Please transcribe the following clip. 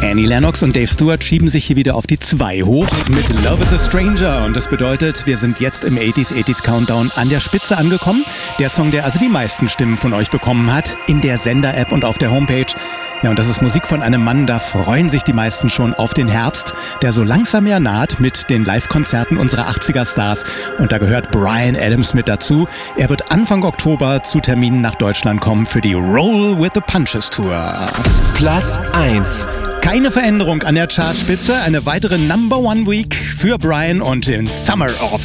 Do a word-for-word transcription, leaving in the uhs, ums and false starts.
Annie Lennox und Dave Stewart schieben sich hier wieder auf die zwei hoch mit Love is a Stranger. Und das bedeutet, wir sind jetzt im achtziger achtziger Countdown an der Spitze angekommen. Der Song, der also die meisten Stimmen von euch bekommen hat, in der Sender-App und auf der Homepage. Ja, und das ist Musik von einem Mann, da freuen sich die meisten schon auf den Herbst, der so langsam ja naht mit den Live-Konzerten unserer achtziger-Stars. Und da gehört Bryan Adams mit dazu. Er wird Anfang Oktober zu Terminen nach Deutschland kommen für die Roll with the Punches Tour. Platz eins. Keine Veränderung an der Chartspitze, eine weitere Number One Week für Bryan und in Summer of